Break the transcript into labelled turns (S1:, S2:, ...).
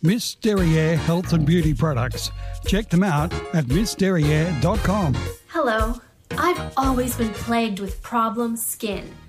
S1: Miss Derriere Health and Beauty Products. Check them out at missderriere.com.
S2: Hello. I've always been plagued with problem skin.